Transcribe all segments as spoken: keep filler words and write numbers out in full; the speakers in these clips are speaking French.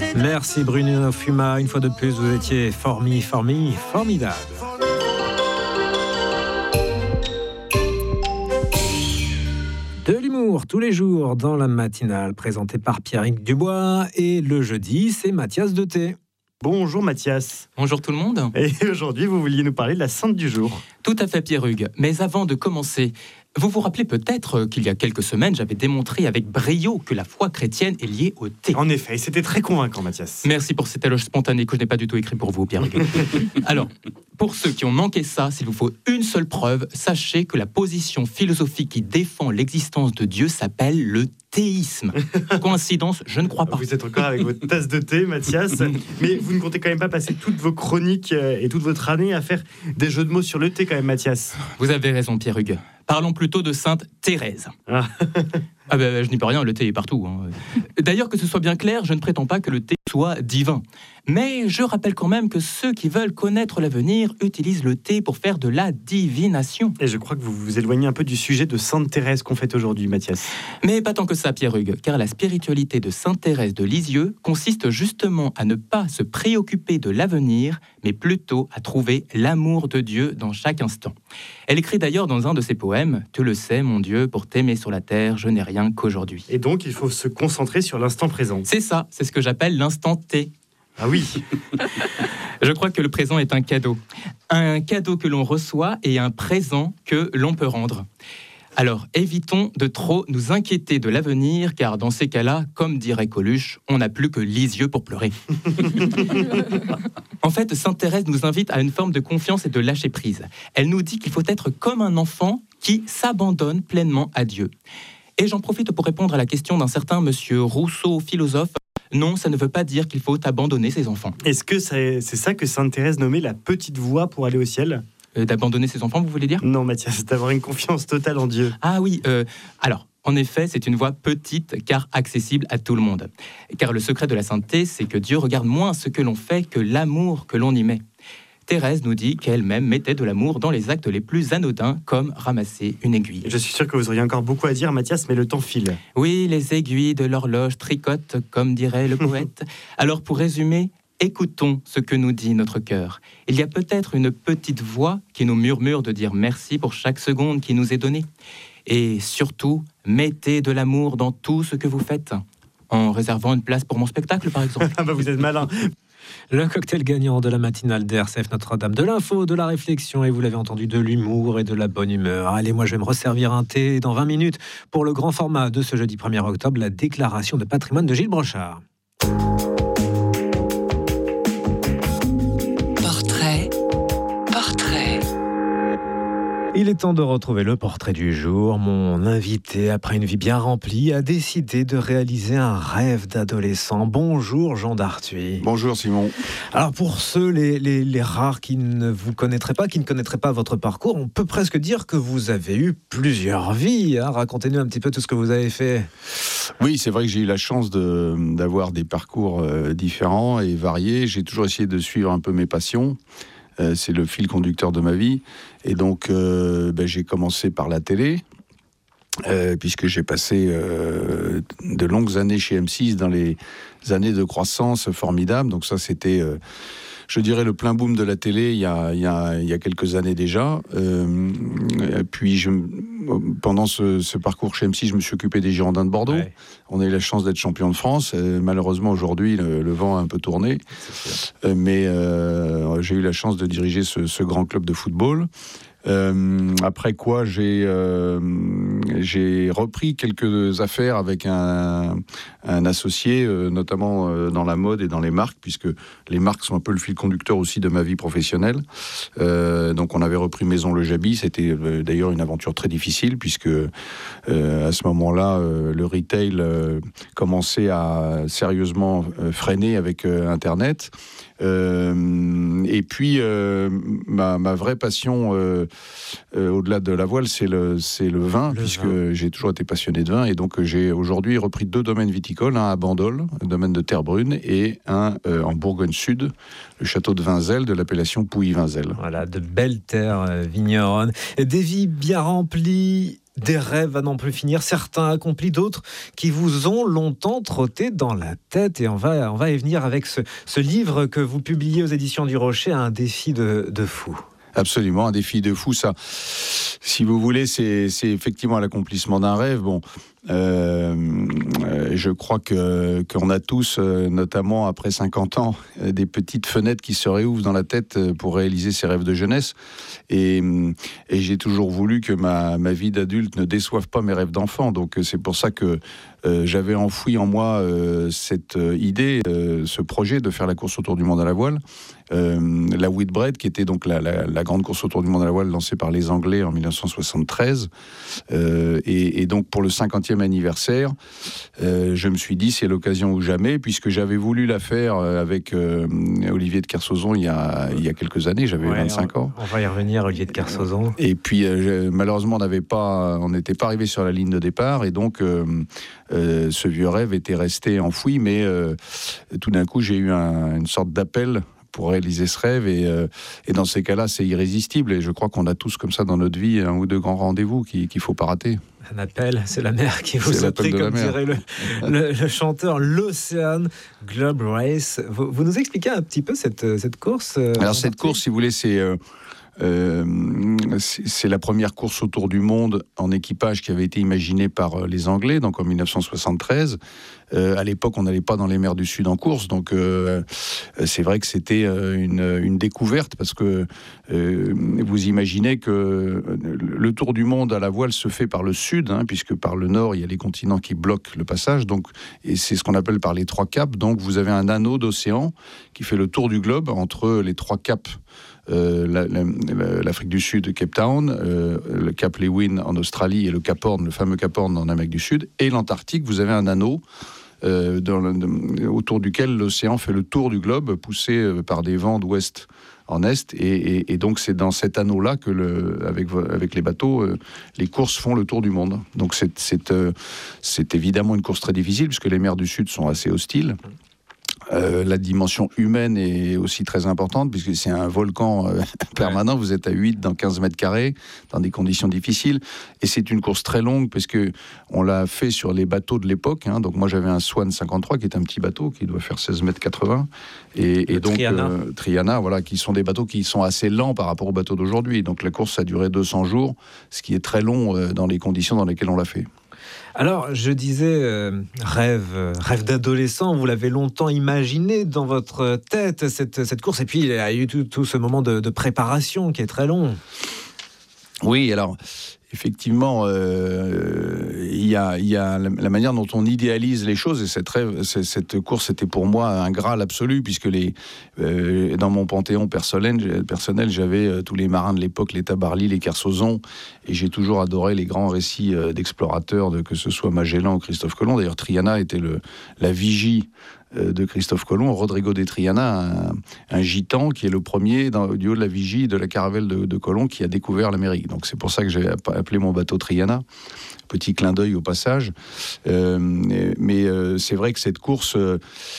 Merci Bruno Fuma, une fois de plus, vous étiez formi, formi, formidable. De l'humour tous les jours dans la matinale, présenté par Pierrick Dubois. Et le jeudi, c'est Mathias Deté. Bonjour Mathias. Bonjour tout le monde. Et aujourd'hui, vous vouliez nous parler de la sainte du jour. Tout à fait Pierre-Hugues. Mais avant de commencer, vous vous rappelez peut-être qu'il y a quelques semaines, j'avais démontré avec brio que la foi chrétienne est liée au thé. En effet, c'était très convaincant Mathias. Merci pour cet éloge spontané que je n'ai pas du tout écrit pour vous Pierre-Hugues. Alors, pour ceux qui ont manqué ça, s'il vous faut une seule preuve, sachez que la position philosophique qui défend l'existence de Dieu s'appelle le théisme. Coïncidence, je ne crois pas. Vous êtes encore avec votre tasse de thé, Mathias, mais vous ne comptez quand même pas passer toutes vos chroniques et toute votre année à faire des jeux de mots sur le thé quand même, Mathias. Vous avez raison, Pierre-Hugues. Parlons plutôt de Sainte Thérèse. Ah, ah ben, je n'y peux rien, le thé est partout. Hein. D'ailleurs, que ce soit bien clair, je ne prétends pas que le thé soit divin. Mais je rappelle quand même que ceux qui veulent connaître l'avenir utilisent le thé pour faire de la divination. Et je crois que vous vous éloignez un peu du sujet de Sainte Thérèse qu'on fête aujourd'hui, Mathias. Mais pas tant que ça, Pierre-Hugues, car la spiritualité de Sainte Thérèse de Lisieux consiste justement à ne pas se préoccuper de l'avenir, mais plutôt à trouver l'amour de Dieu dans chaque instant. Elle écrit d'ailleurs dans un de ses poèmes « Tu le sais, mon Dieu, pour t'aimer sur la terre, je n'ai rien qu'aujourd'hui. » Et donc, il faut se concentrer sur l'instant présent. C'est ça, c'est ce que j'appelle l'instant T. Ah oui. Je crois que le présent est un cadeau. Un cadeau que l'on reçoit et un présent que l'on peut rendre. Alors, évitons de trop nous inquiéter de l'avenir, car dans ces cas-là, comme dirait Coluche, on n'a plus que Lisieux pour pleurer. En fait, Sainte Thérèse nous invite à une forme de confiance et de lâcher-prise. Elle nous dit qu'il faut être comme un enfant qui s'abandonne pleinement à Dieu. Et j'en profite pour répondre à la question d'un certain monsieur Rousseau, philosophe. Non, ça ne veut pas dire qu'il faut abandonner ses enfants. Est-ce que c'est, c'est ça que Sainte Thérèse nommait la petite voie pour aller au ciel ? Euh, d'abandonner ses enfants, vous voulez dire ? Non, Mathias, c'est d'avoir une confiance totale en Dieu. Ah oui, euh, alors, en effet, c'est une voie petite car accessible à tout le monde. Car le secret de la sainteté, c'est que Dieu regarde moins ce que l'on fait que l'amour que l'on y met. Thérèse nous dit qu'elle-même mettait de l'amour dans les actes les plus anodins, comme ramasser une aiguille. Je suis sûr que vous auriez encore beaucoup à dire, Mathias, mais le temps file. Oui, les aiguilles de l'horloge tricotent, comme dirait le poète. Alors, pour résumer, écoutons ce que nous dit notre cœur. Il y a peut-être une petite voix qui nous murmure de dire merci pour chaque seconde qui nous est donnée. Et surtout, mettez de l'amour dans tout ce que vous faites. En réservant une place pour mon spectacle, par exemple. Ah bah vous êtes malin. Le cocktail gagnant de la matinale D R C F Notre-Dame, de l'info, de la réflexion et vous l'avez entendu, de l'humour et de la bonne humeur. Allez, moi je vais me resservir un thé dans vingt minutes pour le grand format de ce jeudi premier octobre, la déclaration de patrimoine de Gilles Brochard. Portrait, portrait. Il est temps de retrouver le portrait du jour. Mon invité, après une vie bien remplie, a décidé de réaliser un rêve d'adolescent. Bonjour Jean d'Arthuis. Bonjour Simon. Alors pour ceux, les, les, les rares qui ne vous connaîtraient pas, qui ne connaîtraient pas votre parcours, on peut presque dire que vous avez eu plusieurs vies. Hein. Racontez-nous un petit peu tout ce que vous avez fait. Oui, c'est vrai que j'ai eu la chance de, d'avoir des parcours euh, différents et variés. J'ai toujours essayé de suivre un peu mes passions. Euh, c'est le fil conducteur de ma vie. Et donc, euh, ben, j'ai commencé par la télé, euh, puisque j'ai passé euh, de longues années chez M six dans les années de croissance formidables. Donc ça, c'était, euh, je dirais, le plein boom de la télé il y a, il y a, il y a quelques années déjà. Euh, puis, je, pendant ce, ce parcours chez M six, je me suis occupé des Girondins de Bordeaux. Ouais. On a eu la chance d'être champion de France. Euh, malheureusement, aujourd'hui, le, le vent a un peu tourné. Euh, mais euh, j'ai eu la chance de diriger ce, ce grand club de football. Euh, après quoi, j'ai, euh, j'ai repris quelques affaires avec un, un associé, euh, notamment euh, dans la mode et dans les marques, puisque les marques sont un peu le fil conducteur aussi de ma vie professionnelle. Euh, donc on avait repris Maison Le Jabi, c'était euh, d'ailleurs une aventure très difficile, puisque euh, à ce moment-là, euh, le retail euh, commençait à sérieusement euh, freiner avec euh, Internet. Euh, et puis euh, ma, ma vraie passion euh, euh, au-delà de la voile, c'est le, c'est le vin, le puisque vin. J'ai toujours été passionné de vin, et donc j'ai aujourd'hui repris deux domaines viticoles, un à Bandol, le domaine de Terre-Brune, et un euh, en Bourgogne-Sud, le château de Vinzel, de l'appellation Pouilly-Vinzel. Voilà, de belles terres euh, vigneronnes, des vies bien remplies, des rêves à n'en plus finir, certains accomplis, d'autres qui vous ont longtemps trotté dans la tête. Et on va, on va y venir avec ce, ce livre que vous publiez aux éditions du Rocher, Un défi de, de fou. Absolument, un défi de fou, ça. Si vous voulez, c'est, c'est effectivement l'accomplissement d'un rêve. Bon, euh, je crois que qu'on a tous, notamment après cinquante ans, des petites fenêtres qui se réouvrent dans la tête pour réaliser ses rêves de jeunesse. Et, et j'ai toujours voulu que ma, ma vie d'adulte ne déçoive pas mes rêves d'enfant. Donc c'est pour ça que euh, j'avais enfoui en moi euh, cette idée, euh, ce projet de faire la course autour du monde à la voile. Euh, la Whitbread, qui était donc la, la, la grande course autour du monde à la voile lancée par les Anglais en dix-neuf cent soixante-treize. Euh, et, et donc pour le cinquantième anniversaire, euh, je me suis dit c'est l'occasion ou jamais, puisque j'avais voulu la faire avec euh, Olivier de Kersauzon il y a, il y a quelques années, j'avais ouais, vingt-cinq on, ans. On va y revenir, Olivier de Kersauzon. Et puis euh, malheureusement on n'avait pas, on n'était pas arrivé sur la ligne de départ, et donc euh, euh, ce vieux rêve était resté enfoui, mais euh, tout d'un coup j'ai eu un, une sorte d'appel pour réaliser ce rêve, et, euh, et dans ces cas-là, c'est irrésistible, et je crois qu'on a tous comme ça dans notre vie un ou deux grands rendez-vous qu'il ne faut pas rater. Un appel, c'est la mer qui vous a pris, comme dirait le, le, le chanteur, l'Ocean Globe Race. Vous, vous nous expliquez un petit peu cette, cette course euh, Alors cette course, si vous voulez, c'est... Euh, Euh, c'est, c'est la première course autour du monde en équipage qui avait été imaginée par les Anglais, donc en dix-neuf cent soixante-treize. Euh, à l'époque, on n'allait pas dans les mers du Sud en course, donc euh, c'est vrai que c'était une, une découverte, parce que euh, vous imaginez que le tour du monde à la voile se fait par le Sud, hein, puisque par le Nord, il y a les continents qui bloquent le passage, donc, et c'est ce qu'on appelle par les trois caps. Donc vous avez un anneau d'océan qui fait le tour du globe entre les trois caps. Euh, la, la, l'Afrique du Sud, Cape Town, euh, le Cap Lewin en Australie et le Cap Horn, le fameux Cap Horn en Amérique du Sud, et l'Antarctique. Vous avez un anneau euh, dans le, de, autour duquel l'océan fait le tour du globe, poussé par des vents d'ouest en est, et, et, et donc c'est dans cet anneau-là que, le, avec, avec les bateaux, euh, les courses font le tour du monde. Donc c'est, c'est, euh, c'est évidemment une course très difficile, puisque les mers du Sud sont assez hostiles. Euh, la dimension humaine est aussi très importante, puisque c'est un volcan euh, permanent. Vous êtes à huit dans quinze mètres carrés, dans des conditions difficiles. Et c'est une course très longue, parce qu'on l'a fait sur les bateaux de l'époque. Hein. Donc moi, j'avais un Swan cinquante-trois, qui est un petit bateau, qui doit faire seize mètres quatre-vingts. Et, et donc, Triana. Euh, Triana, voilà, qui sont des bateaux qui sont assez lents par rapport aux bateaux d'aujourd'hui. Donc la course a duré deux cents jours, ce qui est très long euh, dans les conditions dans lesquelles on l'a fait. Alors, je disais, euh, rêve, euh, rêve d'adolescent, vous l'avez longtemps imaginé dans votre tête, cette, cette course, et puis il y a eu tout, tout ce moment de, de préparation qui est très long. Oui, alors... Effectivement, euh, il y a, il y a la, la manière dont on idéalise les choses, et cette, rêve, cette course était pour moi un graal absolu, puisque les, euh, dans mon panthéon personnel, personnel j'avais euh, tous les marins de l'époque, les Tabarly, les Kersauzon, et j'ai toujours adoré les grands récits euh, d'explorateurs, de, que ce soit Magellan ou Christophe Colomb. D'ailleurs, Triana était le, la vigie de Christophe Colomb. Rodrigo de Triana, un, un gitan qui est le premier dans, du haut de la vigie de la caravelle de, de Colomb qui a découvert l'Amérique. Donc c'est pour ça que j'ai appelé mon bateau Triana. Petit clin d'œil au passage. Euh, mais euh, c'est vrai que cette course... Euh,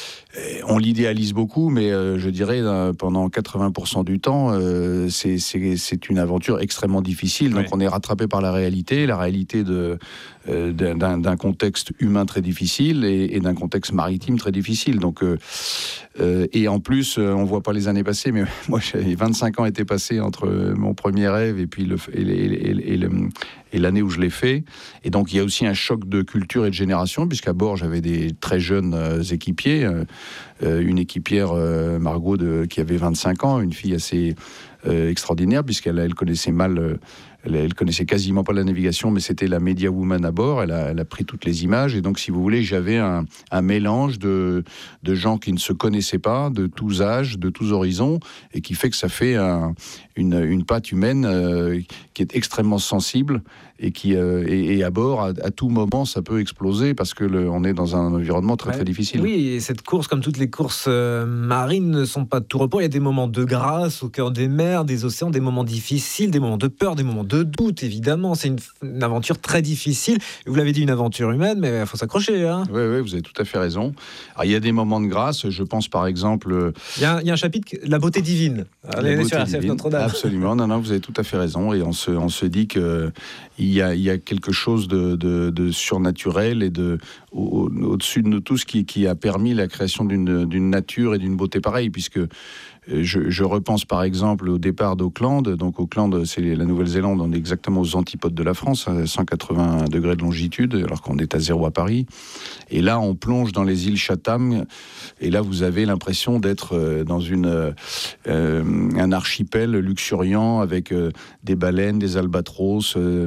on l'idéalise beaucoup, mais euh, je dirais euh, pendant quatre-vingts pour cent du temps, euh, c'est, c'est, c'est une aventure extrêmement difficile. Donc ouais. On est rattrapé par la réalité, la réalité de, euh, d'un, d'un contexte humain très difficile et, et d'un contexte maritime très difficile. Donc, euh, euh, et en plus, euh, on ne voit pas les années passées, mais moi, j'avais vingt-cinq ans étaient passés entre mon premier rêve et puis le, et, et, et, et, le, et l'année où je l'ai fait. Et donc, il y a aussi un choc de culture et de génération, puisqu'à bord, j'avais des très jeunes euh, équipiers. Euh, Euh, une équipière, euh, Margot, de, qui avait vingt-cinq ans, une fille assez euh, extraordinaire, puisqu'elle elle connaissait mal, euh, elle, elle connaissait quasiment pas la navigation, mais c'était la media woman à bord, elle a, elle a pris toutes les images, et donc si vous voulez, j'avais un, un mélange de, de gens qui ne se connaissaient pas, de tous âges, de tous horizons, et qui fait que ça fait un, une, une patte humaine euh, qui est extrêmement sensible, et qui euh, et, et à bord, à, à tout moment, ça peut exploser, parce que le, on est dans un environnement très, ouais. très difficile. Oui, et cette course, comme toutes les courses euh, marines, ne sont pas de tout repos. Il y a des moments de grâce au cœur des mers, des océans, des moments difficiles, des moments de peur, des moments de doute, évidemment. C'est une, une aventure très difficile. Vous l'avez dit, une aventure humaine, mais il faut s'accrocher. Hein. Oui, oui, vous avez tout à fait raison. Alors, il y a des moments de grâce. Je pense par exemple... Il y a, il y a un chapitre, la beauté divine. La beauté sur divine. Notre-Dame. Absolument. Non, non, vous avez tout à fait raison. Et on se, on se dit qu'il y a, il y a quelque chose de, de, de surnaturel et de, au, au-dessus de nous tous qui, qui a permis la création d'une, d'une nature et d'une beauté pareille, puisque Je, je repense par exemple au départ d'Auckland. Donc Auckland, c'est la Nouvelle-Zélande, on est exactement aux antipodes de la France, à cent quatre-vingts degrés de longitude, alors qu'on est à zéro à Paris. Et là, on plonge dans les îles Chatham, et là, vous avez l'impression d'être dans une, euh, un archipel luxuriant avec euh, des baleines, des albatros, euh,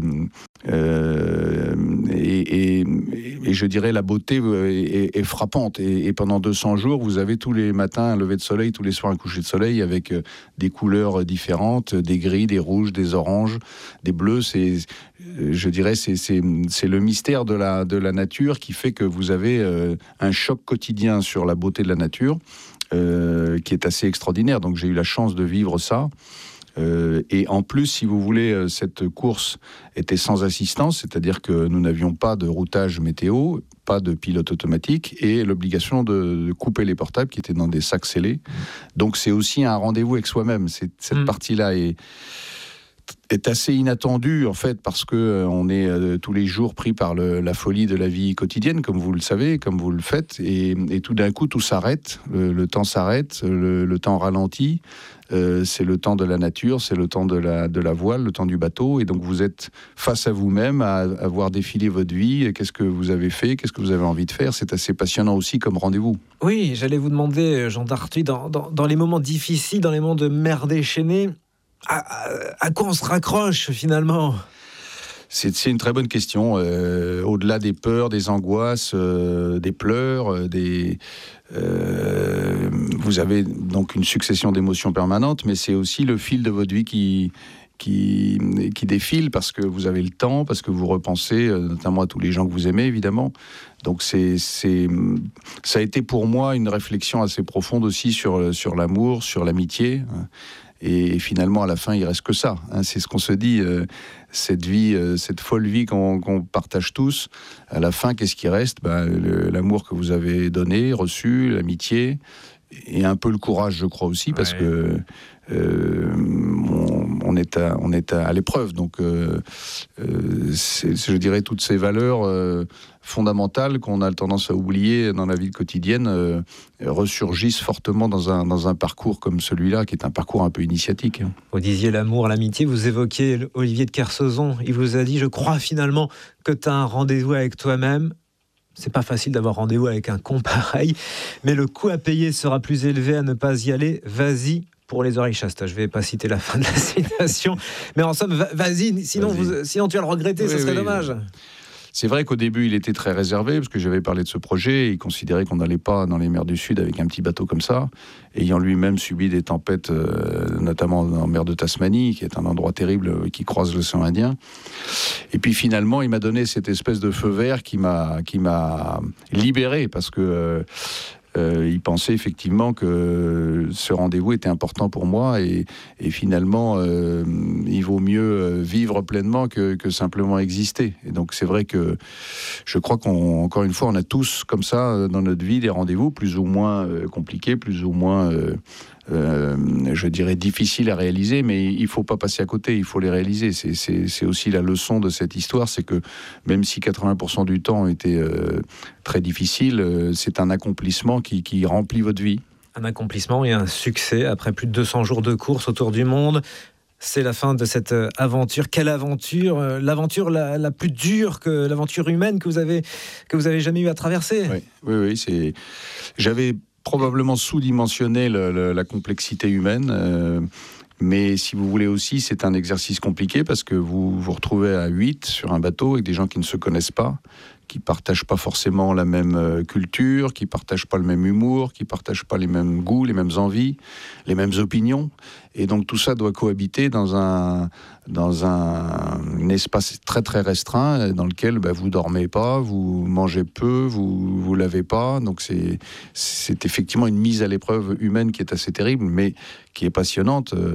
euh, et, et, et je dirais la beauté est, est frappante. Et, et pendant deux cents jours, vous avez tous les matins un lever de soleil, tous les soirs un coucher de soleil avec euh, des couleurs différentes, des gris, des rouges, des oranges, des bleus. C'est, euh, je dirais, c'est, c'est, c'est le mystère de la, de la nature qui fait que vous avez euh, un choc quotidien sur la beauté de la nature euh, qui est assez extraordinaire. Donc j'ai eu la chance de vivre ça. Euh, et en plus, si vous voulez, cette course était sans assistance, c'est-à-dire que nous n'avions pas de routage météo, pas de pilote automatique et l'obligation de, de couper les portables qui étaient dans des sacs scellés. Donc c'est aussi un rendez-vous avec soi-même. C'est, cette mmh. partie-là est, est assez inattendue en fait parce que euh, on est euh, tous les jours pris par le, la folie de la vie quotidienne, comme vous le savez, comme vous le faites, et, et tout d'un coup tout s'arrête, le, le temps s'arrête, le, le temps ralentit. Euh, c'est le temps de la nature, c'est le temps de la, de la voile, le temps du bateau, et donc vous êtes face à vous-même, à, à voir défiler votre vie, qu'est-ce que vous avez fait, qu'est-ce que vous avez envie de faire. C'est assez passionnant aussi comme rendez-vous. Oui, j'allais vous demander, Jean d'Arthuis, dans, dans, dans les moments difficiles, dans les moments de mer déchaînée, à, à, à quoi on se raccroche finalement ? C'est, c'est une très bonne question. Euh, au-delà des peurs, des angoisses, euh, des pleurs, euh, des, euh, vous avez donc une succession d'émotions permanentes, mais c'est aussi le fil de votre vie qui, qui, qui défile parce que vous avez le temps, parce que vous repensez, euh, notamment à tous les gens que vous aimez, évidemment. Donc c'est, c'est, ça a été pour moi une réflexion assez profonde aussi sur, sur l'amour, sur l'amitié. Et finalement, à la fin, il reste que ça. Hein, c'est ce qu'on se dit. Euh, cette vie, euh, cette folle vie qu'on, qu'on partage tous. À la fin, qu'est-ce qui reste ? Ben, le, l'amour que vous avez donné, reçu, l'amitié, et un peu le courage, je crois aussi, parce ouais. que euh, on, on est à, on est à, à l'épreuve. Donc, euh, euh, c'est, je dirais, toutes ces valeurs euh, fondamentales qu'on a tendance à oublier dans la vie quotidienne euh, ressurgissent fortement dans un, dans un parcours comme celui-là, qui est un parcours un peu initiatique. Vous disiez l'amour, l'amitié, vous évoquiez Olivier de Kersauzon. Il vous a dit, je crois finalement que tu as un rendez-vous avec toi-même. C'est pas facile d'avoir rendez-vous avec un con pareil, mais le coût à payer sera plus élevé à ne pas y aller. Vas-y pour les oreilles chastes. Je vais pas citer la fin de la citation, mais en somme, vas-y, sinon, vas-y. Vous, sinon tu vas le regretter, oui, ce serait oui, dommage. Oui. C'est vrai qu'au début, il était très réservé, parce que j'avais parlé de ce projet, et il considérait qu'on n'allait pas dans les mers du Sud avec un petit bateau comme ça, ayant lui-même subi des tempêtes, euh, notamment en mer de Tasmanie, qui est un endroit terrible euh, qui croise l'océan Indien. Et puis finalement, il m'a donné cette espèce de feu vert qui m'a, qui m'a libéré, parce que... Euh, Euh, il pensait effectivement que ce rendez-vous était important pour moi et, et finalement euh, il vaut mieux vivre pleinement que, que simplement exister. Et donc c'est vrai que je crois qu'encore une fois on a tous comme ça dans notre vie des rendez-vous plus ou moins euh, compliqués, plus ou moins euh, euh, je dirais difficiles à réaliser, mais il faut pas passer à côté, il faut les réaliser. C'est, c'est, c'est aussi la leçon de cette histoire, c'est que même si quatre-vingts pour cent du temps ont été euh, très difficiles, euh, c'est un accomplissement qui, qui remplit votre vie. Un accomplissement et un succès après plus de deux cents jours de course autour du monde. C'est la fin de cette aventure. Quelle aventure ? L'aventure la, la plus dure que l'aventure humaine que vous avez, que vous avez jamais eu à traverser. Oui, oui, oui c'est... J'avais probablement sous-dimensionné le, le, la complexité humaine, euh, mais si vous voulez aussi, c'est un exercice compliqué parce que vous vous retrouvez à huit sur un bateau avec des gens qui ne se connaissent pas, qui partagent pas forcément la même culture, qui partagent pas le même humour, qui partagent pas les mêmes goûts, les mêmes envies, les mêmes opinions. Et donc tout ça doit cohabiter dans un, dans un, un espace très très restreint dans lequel bah, vous dormez pas, vous mangez peu, vous vous lavez pas. Donc c'est, c'est effectivement une mise à l'épreuve humaine qui est assez terrible, mais qui est passionnante.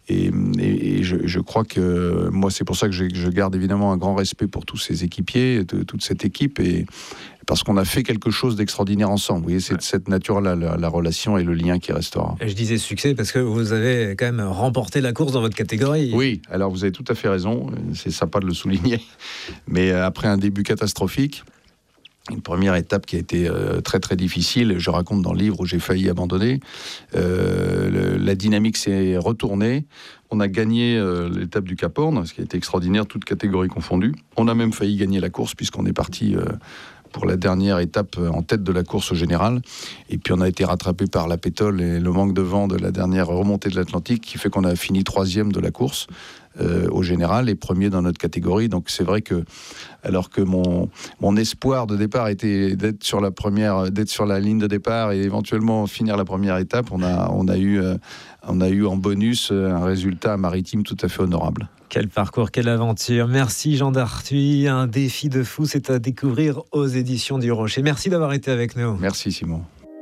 Et, et, et je, je crois que moi, c'est pour ça que je, je garde évidemment un grand respect pour tous ces équipiers, de, toute cette équipe, et parce qu'on a fait quelque chose d'extraordinaire ensemble. Vous voyez, c'est de cette nature-là, la, la relation et le lien qui restera. Je disais succès parce que vous avez quand même remporté la course dans votre catégorie. Oui, alors vous avez tout à fait raison, c'est sympa de le souligner. Mais après un début catastrophique, une première étape qui a été euh, très très difficile, je raconte dans le livre où j'ai failli abandonner, euh, le, la dynamique s'est retournée, on a gagné euh, l'étape du Cap Horn, ce qui a été extraordinaire, toutes catégories confondues. On a même failli gagner la course puisqu'on est parti euh, pour la dernière étape en tête de la course générale, et puis on a été rattrapé par la pétole et le manque de vent de la dernière remontée de l'Atlantique qui fait qu'on a fini troisième de la course euh, au général et premier dans notre catégorie. Donc c'est vrai que alors que mon, mon espoir de départ était d'être sur la première, d'être sur la ligne de départ et éventuellement finir la première étape, on a, on a eu, euh, on a eu en bonus un résultat maritime tout à fait honorable. Quel parcours, quelle aventure. Merci Jean d'Arthuis. Un défi de fou, c'est à découvrir aux éditions du Rocher. Merci d'avoir été avec nous. Merci Simon.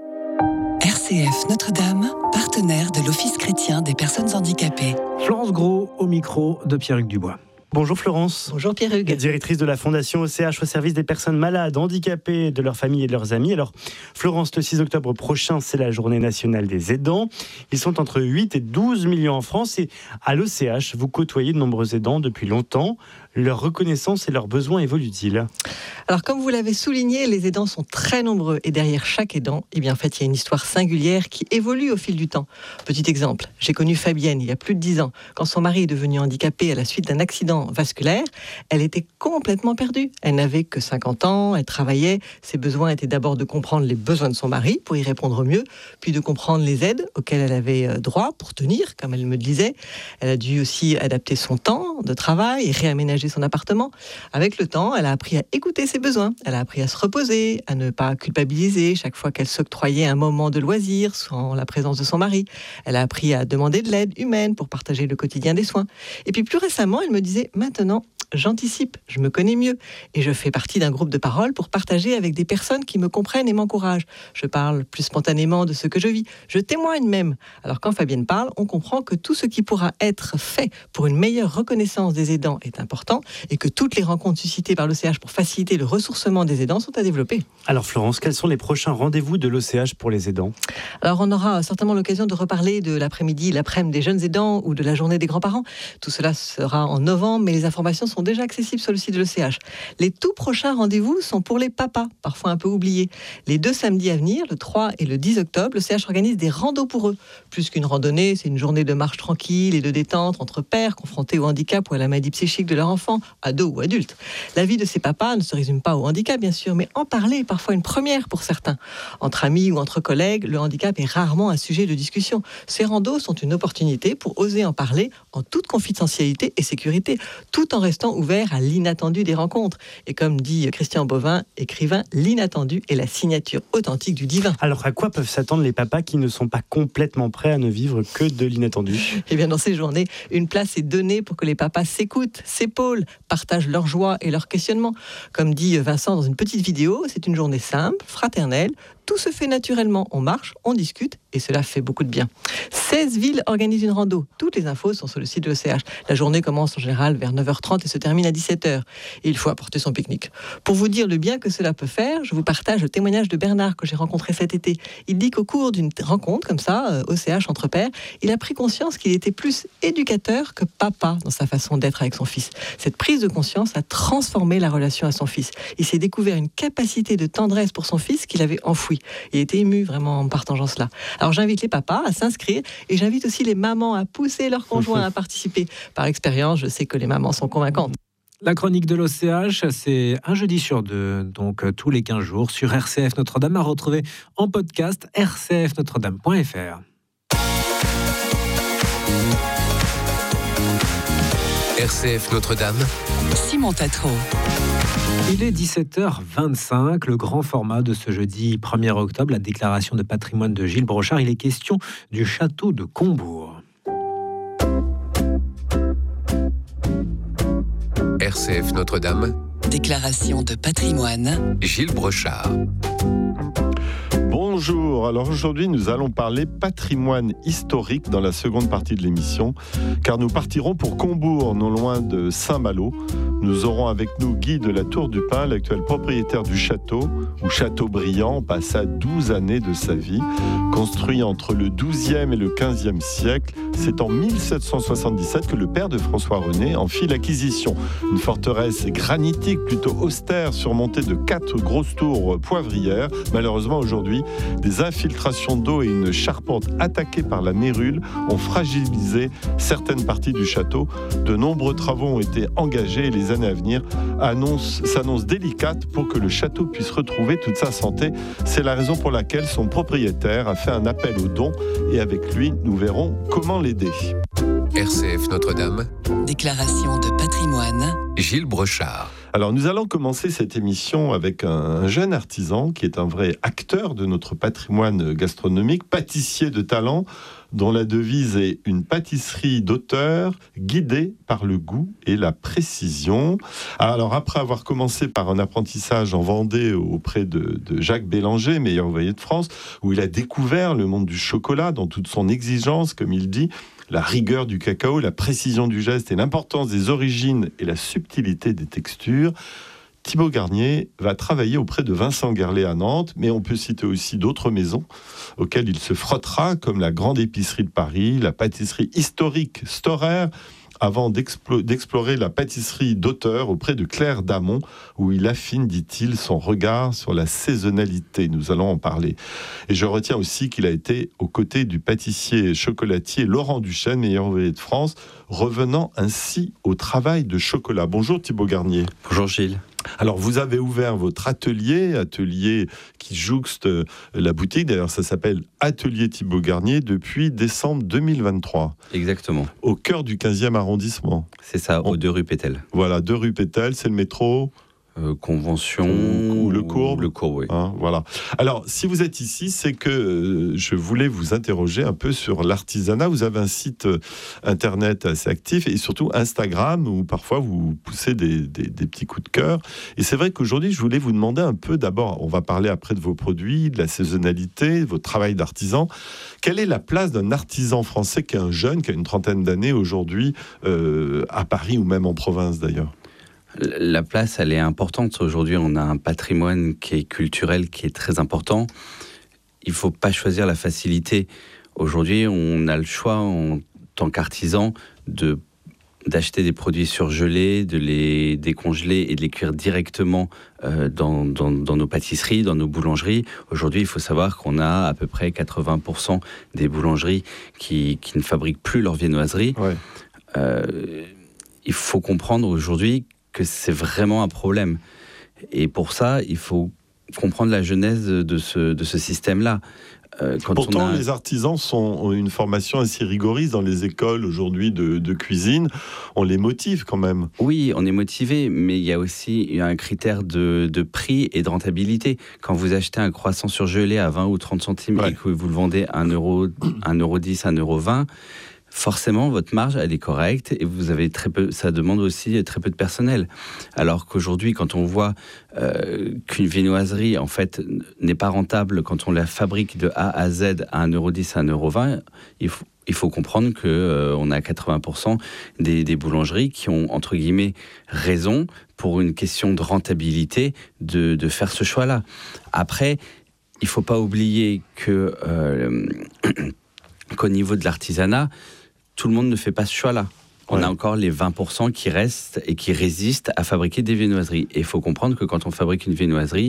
R C F Notre-Dame, partenaire de l'Office chrétien des personnes handicapées. Florence Gros au micro de Pierre-Hugues Dubois. Bonjour Florence. Bonjour Pierre-Hugues. Directrice de la Fondation O C H au service des personnes malades, handicapées, de leurs familles et de leurs amis. Alors Florence, le six octobre prochain, c'est la journée nationale des aidants. Ils sont entre huit et douze millions en France et à l'O C H, vous côtoyez de nombreux aidants depuis longtemps. Leur reconnaissance et leurs besoins évoluent-ils ? Alors comme vous l'avez souligné, les aidants sont très nombreux et derrière chaque aidant, eh bien, en fait, il y a une histoire singulière qui évolue au fil du temps. Petit exemple, j'ai connu Fabienne il y a plus de dix ans. Quand son mari est devenu handicapé à la suite d'un accident vasculaire, elle était complètement perdue. Elle n'avait que cinquante ans, elle travaillait. Ses besoins étaient d'abord de comprendre les besoins de son mari pour y répondre au mieux, puis de comprendre les aides auxquelles elle avait droit pour tenir, comme elle me le disait. Elle a dû aussi adapter son temps de travail et réaménager son appartement. Avec le temps, elle a appris à écouter ses besoins. Elle a appris à se reposer, à ne pas culpabiliser chaque fois qu'elle s'octroyait un moment de loisir sans la présence de son mari. Elle a appris à demander de l'aide humaine pour partager le quotidien des soins. Et puis plus récemment, elle me disait, maintenant, j'anticipe, je me connais mieux et je fais partie d'un groupe de parole pour partager avec des personnes qui me comprennent et m'encouragent. Je parle plus spontanément de ce que je vis. Je témoigne même. Alors quand Fabienne parle, on comprend que tout ce qui pourra être fait pour une meilleure reconnaissance des aidants est important et que toutes les rencontres suscitées par l'O C H pour faciliter le ressourcement des aidants sont à développer. Alors Florence, quels sont les prochains rendez-vous de l'O C H pour les aidants ? Alors on aura certainement l'occasion de reparler de l'après-midi, l'après-midi des jeunes aidants ou de la journée des grands-parents. Tout cela sera en novembre, mais les informations sont déjà accessibles sur le site de l'O C H. Les tout prochains rendez-vous sont pour les papas, parfois un peu oubliés. Les deux samedis à venir, le trois et le dix octobre, l'O C H organise des randos pour eux. Plus qu'une randonnée, c'est une journée de marche tranquille et de détente entre pères confrontés au handicap ou à la maladie psychique de leur enfant, ado ou adulte. La vie de ces papas ne se résume pas au handicap, bien sûr, mais en parler est parfois une première pour certains. Entre amis ou entre collègues, le handicap est rarement un sujet de discussion. Ces randos sont une opportunité pour oser en parler en toute confidentialité et sécurité, tout en restant ouvert à l'inattendu des rencontres. Et comme dit Christian Bovin, écrivain, l'inattendu est la signature authentique du divin. Alors à quoi peuvent s'attendre les papas qui ne sont pas complètement prêts à ne vivre que de l'inattendu ? Eh bien dans ces journées, une place est donnée pour que les papas s'écoutent, s'épaulent, partagent leur joie et leurs questionnements. Comme dit Vincent dans une petite vidéo, c'est une journée simple, fraternelle. Tout se fait naturellement, on marche, on discute et cela fait beaucoup de bien. seize villes organisent une rando. Toutes les infos sont sur le site de l'O C H. La journée commence en général vers neuf heures trente et se termine à dix-sept heures. Et il faut apporter son pique-nique. Pour vous dire le bien que cela peut faire, je vous partage le témoignage de Bernard que j'ai rencontré cet été. Il dit qu'au cours d'une rencontre comme ça, O C H entre pairs, il a pris conscience qu'il était plus éducateur que papa dans sa façon d'être avec son fils. Cette prise de conscience a transformé la relation à son fils. Il s'est découvert une capacité de tendresse pour son fils qu'il avait enfouie. Il était ému vraiment en partageant cela. Alors j'invite les papas à s'inscrire et j'invite aussi les mamans à pousser leurs conjoints à participer. Par expérience, je sais que les mamans sont convaincantes. La chronique de l'O C H, c'est un jeudi sur deux, donc tous les quinze jours, sur R C F Notre-Dame, à retrouver en podcast r c f notre dame point f r. R C F Notre-Dame, Simon Tatro. Il est dix-sept heures vingt-cinq, le grand format de ce jeudi premier octobre, la déclaration de patrimoine de Gilles Brochard. Il est question du château de Combourg. R C F Notre-Dame, Déclaration de patrimoine. Gilles Brochard. Bonjour. Bonjour, alors aujourd'hui nous allons parler patrimoine historique dans la seconde partie de l'émission, car nous partirons pour Combourg, non loin de Saint-Malo. Nous aurons avec nous Guy de la Tour du Pin, l'actuel propriétaire du château, où Chateaubriand passa douze années de sa vie. Construit entre le douzième et le quinzième siècle, c'est en mille sept cent soixante-dix-sept que le père de François René en fit l'acquisition. Une forteresse granitique plutôt austère, surmontée de quatre grosses tours poivrières. Malheureusement aujourd'hui, des infiltrations d'eau et une charpente attaquée par la mérule ont fragilisé certaines parties du château. De nombreux travaux ont été engagés et les années à venir annoncent, s'annoncent délicates pour que le château puisse retrouver toute sa santé. C'est la raison pour laquelle son propriétaire a fait un appel aux dons et avec lui, nous verrons comment l'aider. R C F Notre-Dame. Déclaration de patrimoine. Gilles Brochard. Alors nous allons commencer cette émission avec un jeune artisan qui est un vrai acteur de notre patrimoine gastronomique, pâtissier de talent, dont la devise est une pâtisserie d'auteur guidée par le goût et la précision. Alors après avoir commencé par un apprentissage en Vendée auprès de, de Jacques Bélanger, meilleur ouvrier de France, où il a découvert le monde du chocolat dans toute son exigence, comme il dit, la rigueur du cacao, la précision du geste et l'importance des origines et la subtilité des textures, Thibaut Garnier va travailler auprès de Vincent Guerlet à Nantes, mais on peut citer aussi d'autres maisons auxquelles il se frottera, comme la Grande Épicerie de Paris, la pâtisserie historique Storer, avant d'explo- d'explorer la pâtisserie d'auteur auprès de Claire Damon, où il affine, dit-il, son regard sur la saisonnalité. Nous allons en parler. Et je retiens aussi qu'il a été aux côtés du pâtissier chocolatier Laurent Duchesne, meilleur ouvrier de France, revenant ainsi au travail de chocolat. Bonjour Thibaut Garnier. Bonjour Gilles. Alors, vous avez ouvert votre atelier, atelier qui jouxte la boutique. D'ailleurs, ça s'appelle Atelier Thibaut Garnier depuis décembre deux mille vingt-trois. Exactement. Au cœur du quinzième arrondissement. C'est ça, On... aux deux rue Pétel. Voilà, deux rue Pétel, c'est le métro... Euh, convention ou le Courbe. Le Courbe, oui. Hein, voilà. Alors, si vous êtes ici, c'est que euh, je voulais vous interroger un peu sur l'artisanat. Vous avez un site euh, internet assez actif et surtout Instagram où parfois vous poussez des, des, des petits coups de cœur. Et c'est vrai qu'aujourd'hui, je voulais vous demander un peu, d'abord, on va parler après de vos produits, de la saisonnalité, de votre travail d'artisan. Quelle est la place d'un artisan français qui est un jeune, qui a une trentaine d'années aujourd'hui, euh, à Paris ou même en province d'ailleurs ? La place, elle est importante. Aujourd'hui, on a un patrimoine qui est culturel, qui est très important. Il ne faut pas choisir la facilité. Aujourd'hui, on a le choix, en tant qu'artisan, de, d'acheter des produits surgelés, de les décongeler et de les cuire directement euh, dans, dans, dans nos pâtisseries, dans nos boulangeries. Aujourd'hui, il faut savoir qu'on a à peu près quatre-vingts pour cent des boulangeries qui, qui ne fabriquent plus leur viennoiserie. Ouais. Euh, il faut comprendre aujourd'hui que c'est vraiment un problème. Et pour ça, il faut comprendre la genèse de ce, de ce système-là. Euh, quand Pourtant, on a... les artisans sont, ont une formation assez rigoriste dans les écoles aujourd'hui de, de cuisine. On les motive quand même. Oui, on est motivé, mais il y a aussi un critère de, de prix et de rentabilité. Quand vous achetez un croissant surgelé à vingt ou trente centimes ouais. et que vous le vendez à un euro, un euro dix, un euro vingt, forcément, votre marge, elle est correcte et vous avez très peu, ça demande aussi très peu de personnel. Alors qu'aujourd'hui, quand on voit euh, qu'une viennoiserie, en fait, n'est pas rentable quand on la fabrique de A à Z à un euro dix, un euro vingt, il faut, il faut comprendre qu'on euh, a quatre-vingts pour cent des, des boulangeries qui ont, entre guillemets, raison pour une question de rentabilité de, de faire ce choix-là. Après, il ne faut pas oublier que, euh, qu'au niveau de l'artisanat, tout le monde ne fait pas ce choix-là. On ouais. a encore les vingt pour cent qui restent et qui résistent à fabriquer des viennoiseries. Et il faut comprendre que quand on fabrique une viennoiserie,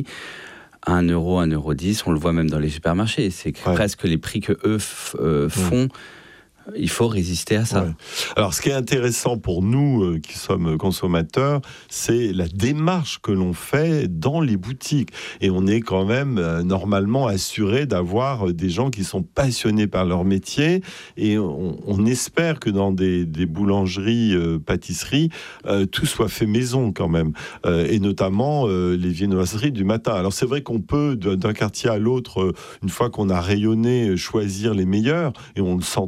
à un euro, un euro dix, on le voit même dans les supermarchés. C'est ouais. presque les prix que eux f- euh, font. Ouais. Il faut résister à ça. Ouais. Alors, ce qui est intéressant pour nous euh, qui sommes consommateurs, c'est la démarche que l'on fait dans les boutiques. Et on est quand même euh, normalement assuré d'avoir euh, des gens qui sont passionnés par leur métier. Et on, on espère que dans des, des boulangeries, euh, pâtisseries, euh, tout soit fait maison quand même. Euh, et notamment euh, les viennoiseries du matin. Alors, c'est vrai qu'on peut, d'un quartier à l'autre, euh, une fois qu'on a rayonné, choisir les meilleurs. Et on le sent très vite.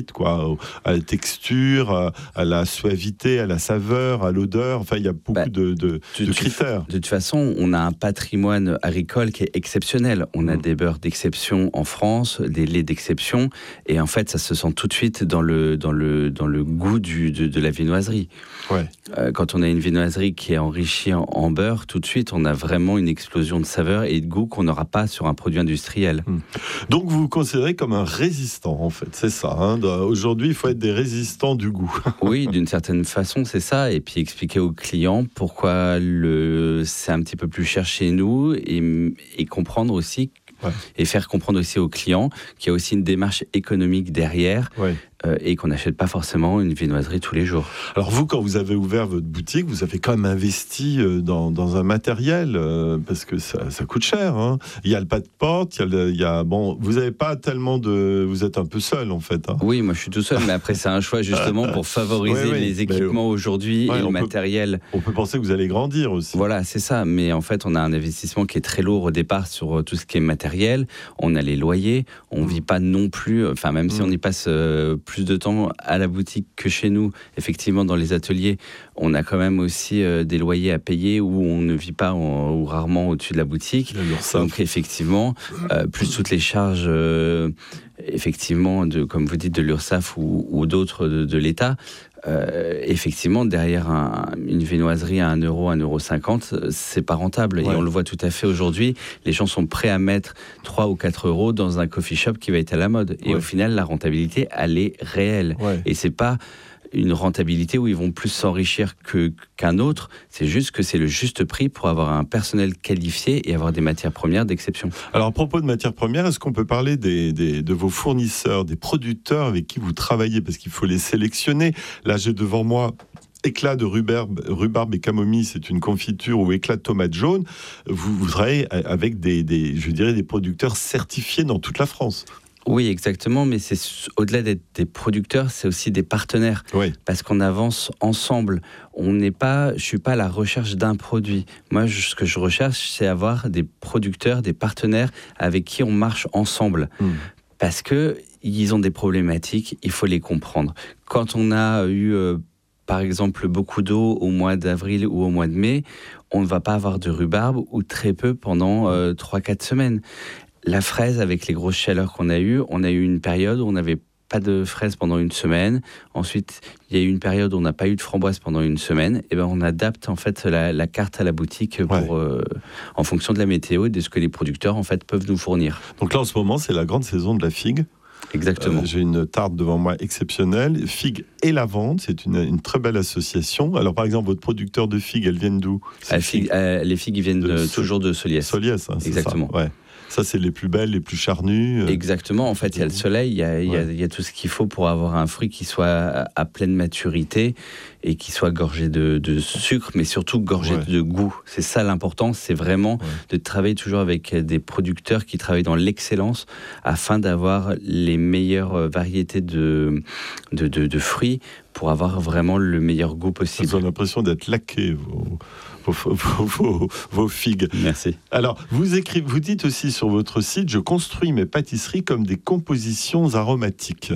fait, quoi, à la texture, à, à la suavité, à la saveur, à l'odeur. Enfin, il y a beaucoup bah, de, de, de, de critères. De toute façon, on a un patrimoine agricole qui est exceptionnel. On a mmh. des beurres d'exception en France, des laits d'exception, et en fait, ça se sent tout de suite dans le, dans le, dans le goût du, de, de la viennoiserie. Ouais. Euh, quand on a une viennoiserie qui est enrichie en, en beurre, tout de suite, on a vraiment une explosion de saveur et de goût qu'on n'aura pas sur un produit industriel. Mmh. Donc, vous vous considérez comme un résistant, en fait, c'est ça. Hein. Aujourd'hui, il faut être des résistants du goût. Oui, d'une certaine façon, c'est ça. Et puis expliquer aux clients pourquoi le... c'est un petit peu plus cher chez nous et, et comprendre aussi, ouais. et faire comprendre aussi aux clients qu'il y a aussi une démarche économique derrière. Ouais. Euh, et qu'on n'achète pas forcément une viennoiserie tous les jours. Alors vous, quand vous avez ouvert votre boutique, vous avez quand même investi dans, dans un matériel, euh, parce que ça, ça coûte cher. Hein. Il y a le pas de porte, il y a, le, il y a bon, vous n'avez pas tellement de... Vous êtes un peu seul, en fait. Hein. Oui, moi je suis tout seul, mais après c'est un choix justement pour favoriser oui, oui, les équipements mais, aujourd'hui ouais, et le matériel. Peut, on peut penser que vous allez grandir aussi. Voilà, c'est ça. Mais en fait, on a un investissement qui est très lourd au départ sur tout ce qui est matériel. On a les loyers, on ne mmh. vit pas non plus... Enfin, même mmh. si on y passe... Euh, plus de temps à la boutique que chez nous, effectivement dans les ateliers, on a quand même aussi euh, des loyers à payer où on ne vit pas en, ou rarement au-dessus de la boutique. Donc effectivement, euh, plus toutes les charges, euh, effectivement, de, comme vous dites, de l'URSSAF ou, ou d'autres de, de l'État. Euh, effectivement, derrière un, une viennoiserie à un euro, un euro cinquante, c'est pas rentable. Ouais. Et on le voit tout à fait aujourd'hui. Les gens sont prêts à mettre trois ou quatre euros dans un coffee shop qui va être à la mode. Et ouais. au final, la rentabilité, elle est réelle. Ouais. Et c'est pas une rentabilité où ils vont plus s'enrichir que, qu'un autre. C'est juste que c'est le juste prix pour avoir un personnel qualifié et avoir des matières premières d'exception. Alors, à propos de matières premières, est-ce qu'on peut parler des, des, de vos fournisseurs, des producteurs avec qui vous travaillez? Parce qu'il faut les sélectionner. Là, j'ai devant moi éclat de rhubarbe, rhubarbe et camomille, c'est une confiture, ou éclat de tomate jaune. Vous, vous travaillez avec des, des, je dirais, des producteurs certifiés dans toute la France. Oui, exactement, mais c'est au-delà d'être des producteurs, c'est aussi des partenaires, oui. parce qu'on avance ensemble. On n'est pas, je suis pas à la recherche d'un produit. Moi, je, ce que je recherche, c'est avoir des producteurs, des partenaires avec qui on marche ensemble, mmh. parce que ils ont des problématiques, il faut les comprendre. Quand on a eu, euh, par exemple, beaucoup d'eau au mois d'avril ou au mois de mai, on ne va pas avoir de rhubarbe ou très peu pendant euh, trois à quatre semaines. La fraise, avec les grosses chaleurs qu'on a eues, on a eu une période où on n'avait pas de fraises pendant une semaine. Ensuite, il y a eu une période où on n'a pas eu de framboises pendant une semaine. Et ben, on adapte en fait la, la carte à la boutique pour, ouais. euh, en fonction de la météo et de ce que les producteurs en fait peuvent nous fournir. Donc là, en ce moment, c'est la grande saison de la figue. Exactement. Euh, j'ai une tarte devant moi exceptionnelle. Figue et lavande, c'est une, une très belle association. Alors, par exemple, votre producteur de figues, elles viennent d'où? euh, figue, euh, Les figues viennent de, de, toujours de Soliès. Soliès, hein, c'est exactement. Ça, ouais. Ça, c'est les plus belles, les plus charnues. Exactement. En fait, il y a le soleil, il y a, il y a, il y a tout ce qu'il faut pour avoir un fruit qui soit à, à pleine maturité et qui soit gorgé de, de sucre, mais surtout gorgé ouais. de goût. C'est ça l'important, c'est vraiment ouais. de travailler toujours avec des producteurs qui travaillent dans l'excellence afin d'avoir les meilleures variétés de, de, de, de fruits pour avoir vraiment le meilleur goût possible. Ils ont l'impression d'être laqués, vos... Vos, vos, vos, vos figues. Merci. Alors, vous, écrivez, vous dites aussi sur votre site, je construis mes pâtisseries comme des compositions aromatiques.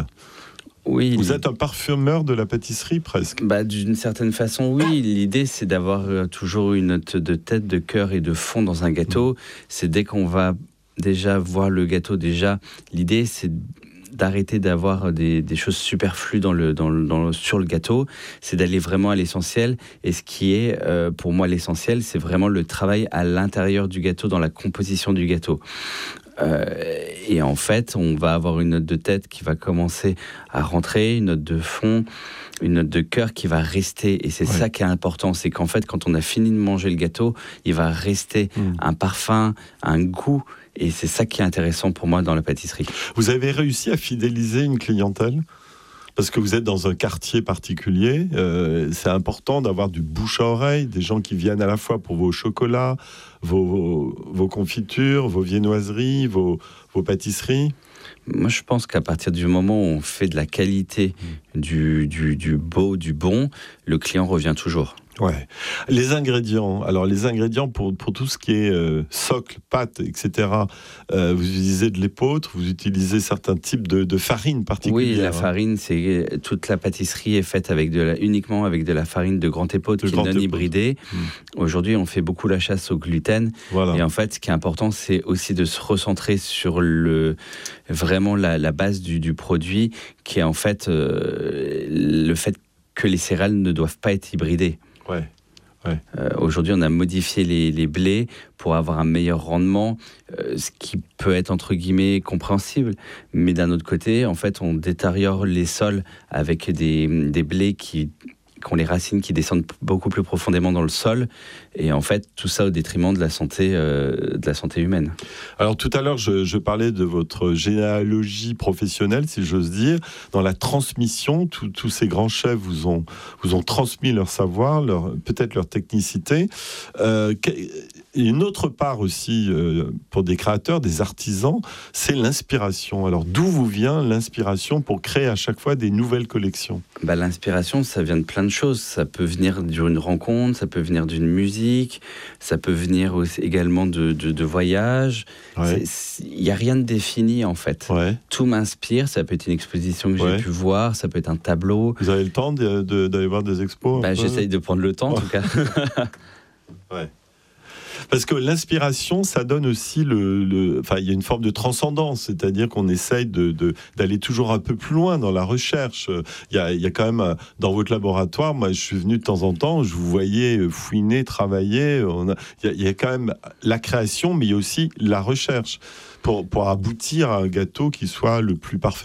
Oui. Vous êtes un parfumeur de la pâtisserie, presque. Bah, d'une certaine façon, oui. L'idée, c'est d'avoir toujours une note de tête, de cœur et de fond dans un gâteau. Mmh. C'est dès qu'on va déjà voir le gâteau, déjà, l'idée, c'est d'arrêter d'avoir des, des choses superflues dans le, dans le, dans le, sur le gâteau, c'est d'aller vraiment à l'essentiel. Et ce qui est, euh, pour moi, l'essentiel, c'est vraiment le travail à l'intérieur du gâteau, dans la composition du gâteau. Euh, et en fait, on va avoir une note de tête qui va commencer à rentrer, une note de fond, une note de cœur qui va rester. Et c'est ouais. ça qui est important, c'est qu'en fait, quand on a fini de manger le gâteau, il va rester mmh. un parfum, un goût. Et c'est ça qui est intéressant pour moi dans la pâtisserie. Vous avez réussi à fidéliser une clientèle ? Parce que vous êtes dans un quartier particulier, euh, c'est important d'avoir du bouche à oreille, des gens qui viennent à la fois pour vos chocolats, vos, vos, vos confitures, vos viennoiseries, vos, vos pâtisseries. Moi, je pense qu'à partir du moment où on fait de la qualité, du, du, du beau, du bon, le client revient toujours. Ouais. Les ingrédients. Alors, les ingrédients pour, pour tout ce qui est euh, socle, pâte, et cetera. Euh, vous utilisez de l'épeautre, vous utilisez certains types de, de farine particulière. Oui, la farine, c'est toute la pâtisserie est faite avec de la, uniquement avec de la farine de grande épeautre, qui est non hybridée. Mmh. Aujourd'hui, on fait beaucoup la chasse au gluten. Voilà. Et en fait, ce qui est important, c'est aussi de se recentrer sur le vraiment la, la base du, du produit, qui est en fait euh, le fait que les céréales ne doivent pas être hybridées. Ouais. Ouais. Euh, aujourd'hui, on a modifié les, les blés pour avoir un meilleur rendement, euh, ce qui peut être entre guillemets compréhensible. Mais d'un autre côté, en fait, on détériore les sols avec des, des blés qui, qui ont les racines qui descendent beaucoup plus profondément dans le sol. Et en fait, tout ça au détriment de la santé, euh, de la santé humaine. Alors tout à l'heure, je, je parlais de votre généalogie professionnelle, si j'ose dire. Dans la transmission, tous ces grands chefs vous ont, vous ont transmis leur savoir, leur, peut-être leur technicité. Euh, une autre part aussi, euh, pour des créateurs, des artisans, c'est l'inspiration. Alors d'où vous vient l'inspiration pour créer à chaque fois des nouvelles collections ? Bah, l'inspiration, ça vient de plein de choses. Ça peut venir d'une rencontre, ça peut venir d'une musique, ça peut venir aussi également de, de, de voyages. Ouais. Il n'y a rien de défini en fait. Ouais. Tout m'inspire. Ça peut être une exposition que ouais. j'ai pu voir, ça peut être un tableau. Vous avez le temps de, de, d'aller voir des expos ? Bah, j'essaye de prendre le temps en tout cas. Ouais. Parce que l'inspiration, ça donne aussi le, le... Enfin, il y a une forme de transcendance, c'est-à-dire qu'on essaye de, de, d'aller toujours un peu plus loin dans la recherche. Il y a, il y a quand même, dans votre laboratoire, moi je suis venu de temps en temps, je vous voyais fouiner, travailler. On a, il, y a, il y a quand même la création, mais il y a aussi la recherche pour, pour aboutir à un gâteau qui soit le plus parfait